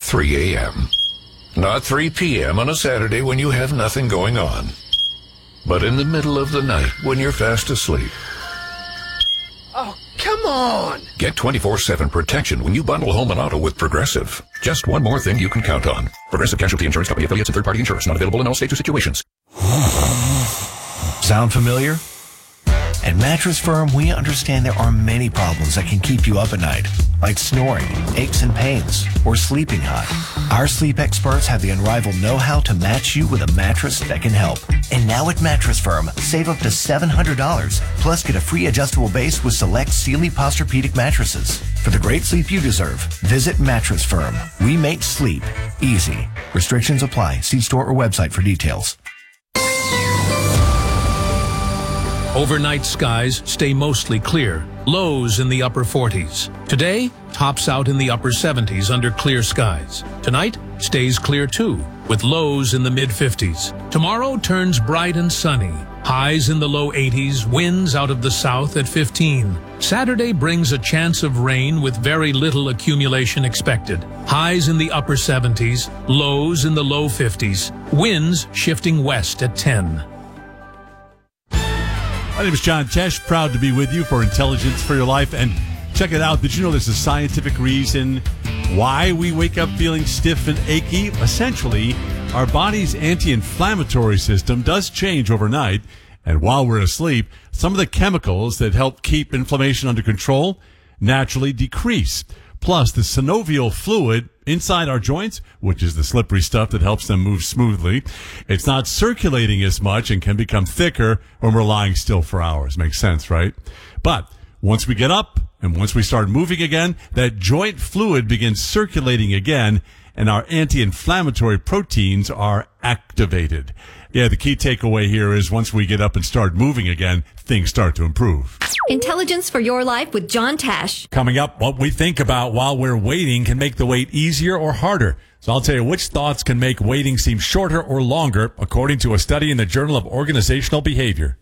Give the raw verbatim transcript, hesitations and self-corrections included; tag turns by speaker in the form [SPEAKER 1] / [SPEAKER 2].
[SPEAKER 1] three a.m. Not three p.m. on a Saturday when you have nothing going on. But in the middle of the night when you're fast asleep.
[SPEAKER 2] Oh, come on!
[SPEAKER 1] Get twenty-four seven protection when you bundle home and auto with Progressive. Just one more thing you can count on. Progressive Casualty Insurance Company affiliates and third-party insurance. Not available in all states or situations.
[SPEAKER 3] Sound familiar? At Mattress Firm, we understand there are many problems that can keep you up at night, like snoring, aches and pains, or sleeping hot. Our sleep experts have the unrivaled know-how to match you with a mattress that can help. And now at Mattress Firm, save up to seven hundred dollars, plus get a free adjustable base with select Sealy Posturepedic mattresses. For the great sleep you deserve, visit Mattress Firm. We make sleep easy. Restrictions apply. See store or website for details.
[SPEAKER 4] Overnight skies stay mostly clear. Lows in the upper forties. Today, tops out in the upper seventies under clear skies. Tonight, stays clear too, with lows in the mid-fifties. Tomorrow turns bright and sunny. Highs in the low eighties, winds out of the south at fifteen. Saturday brings a chance of rain with very little accumulation expected. Highs in the upper seventies, lows in the low fifties. Winds shifting west at ten.
[SPEAKER 5] My name is John Tesh, proud to be with you for Intelligence for Your Life. And check it out. Did you know there's a scientific reason why we wake up feeling stiff and achy? Essentially, our body's anti-inflammatory system does change overnight. And while we're asleep, some of the chemicals that help keep inflammation under control naturally decrease. Plus, the synovial fluid inside our joints, which is the slippery stuff that helps them move smoothly, it's not circulating as much and can become thicker when we're lying still for hours. Makes sense, right? But once we get up and once we start moving again, that joint fluid begins circulating again and our anti-inflammatory proteins are activated. Yeah, the key takeaway here is once we get up and start moving again, things start to improve.
[SPEAKER 6] Intelligence for Your Life with John Tash.
[SPEAKER 7] Coming up, what we think about while we're waiting can make the wait easier or harder. So I'll tell you which thoughts can make waiting seem shorter or longer, according to a study in the Journal of Organizational Behavior.